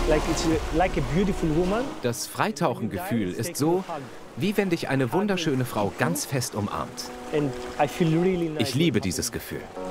Das Freitauchengefühl ist so, wie wenn dich eine wunderschöne Frau ganz fest umarmt. Ich liebe dieses Gefühl.